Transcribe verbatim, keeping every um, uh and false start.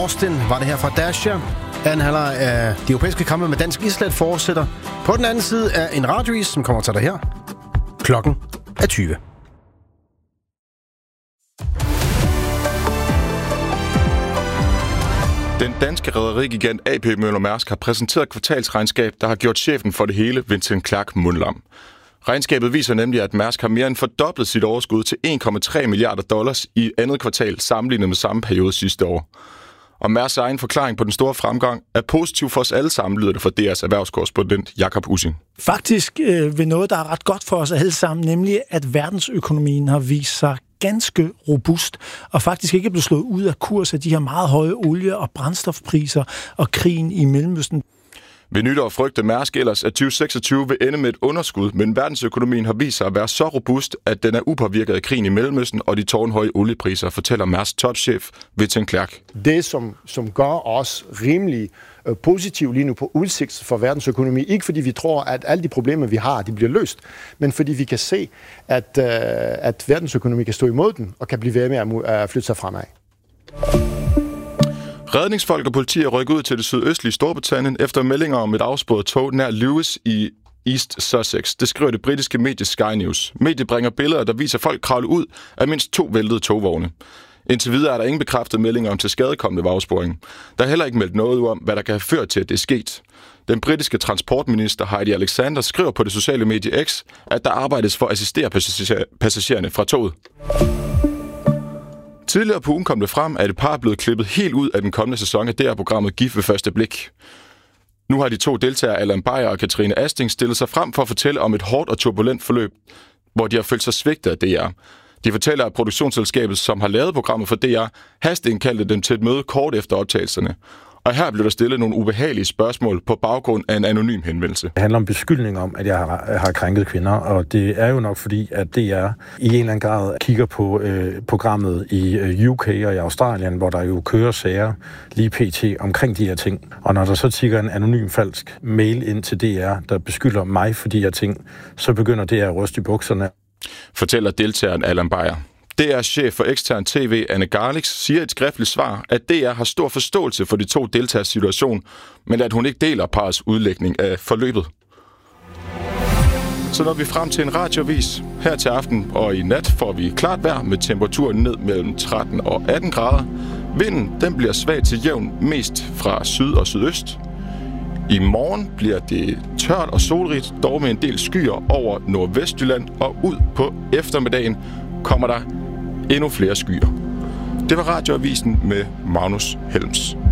Austin var det her fra Dasher. Anden halvleg af de europæiske kampe med dansk islet fortsætter. På den anden side er en radiois, som kommer til dig her. Klokken er tyve. Den danske rederigigant A P Møller Mærsk har præsenteret et kvartalsregnskab, der har gjort chefen for det hele, Vincent Clerc, mundlam. Regnskabet viser nemlig, at Mærsk har mere end fordoblet sit overskud til en komma tre milliarder dollars i andet kvartal sammenlignet med samme periode sidste år. Og Mærsks egen forklaring på den store fremgang er positiv for os alle sammen, lyder det fra D R's erhvervskorrespondent Jakob Ussing. Faktisk øh, ved noget, der er ret godt for os alle sammen, nemlig at verdensøkonomien har vist sig ganske robust, og faktisk ikke er blevet slået ud af kurs af de her meget høje olie- og brændstofpriser og krigen i Mellemøsten. Ved nytår frygter Mærsk ellers, at tyve seksogtyve vil ende med et underskud, men verdensøkonomien har vist sig at være så robust, at den er upåvirket af krigen i Mellemøsten og de tårnhøje oliepriser, fortæller Mærsks topchef Vincent Clerc. Det, som, som gør os rimelig øh, positivt lige nu på udsigt for verdensøkonomi, ikke fordi vi tror, at alle de problemer, vi har, de bliver løst, men fordi vi kan se, at, øh, at verdensøkonomi kan stå imod den og kan blive ved med at, at flytte sig fremad. Redningsfolk og politi er rykket ud til det sydøstlige Storbritannien efter meldinger om et afsporet tog nær Lewis i East Sussex. Det skriver det britiske medie Sky News. Mediet bringer billeder, der viser folk kravle ud af mindst to væltede togvogne. Indtil videre er der ingen bekræftede meldinger om tilskadekomne ved afsporingen. Der er heller ikke meldt noget om, hvad der kan have ført til, at det er sket. Den britiske transportminister Heidi Alexander skriver på det sociale medie X, at der arbejdes for at assistere passagererne fra toget. Tidligere på ugen kom det frem, at et par er blevet klippet helt ud af den kommende sæson af D R-programmet Gift ved første blik. Nu har de to deltagere, Allan Beyer og Katrine Asting, stillet sig frem for at fortælle om et hårdt og turbulent forløb, hvor de har følt sig svigtet af D R. De fortæller, at produktionsselskabet, som har lavet programmet for D R, hasteindkaldte dem til et møde kort efter optagelserne. Og her blev der stillet nogle ubehagelige spørgsmål på baggrund af en anonym henvendelse. Det handler om beskyldning om, at jeg har, har krænket kvinder, og det er jo nok fordi, at D R i en eller anden grad kigger på øh, programmet i øh, U K og i Australien, hvor der jo kører sager lige pt. Omkring de her ting. Og når der så tigger en anonym falsk mail ind til D R, der beskylder mig for de her ting, så begynder D R at ryste i bukserne. Fortæller deltageren Allan Beyer. D R's chef for ekstern tv, Anne Garlix, siger i et skriftligt svar, at D R har stor forståelse for de to deltagers situation, men at hun ikke deler parrets udlægning af forløbet. Så når vi frem til en radiovis. Her til aften og i nat får vi klart vejr med temperaturen ned mellem tretten og atten grader. Vinden den bliver svag til jævn mest fra syd og sydøst. I morgen bliver det tørt og solrigt, dog med en del skyer over Nordvestjylland, og ud på eftermiddagen kommer der endnu flere skyer. Det var radioavisen med Magnus Helms.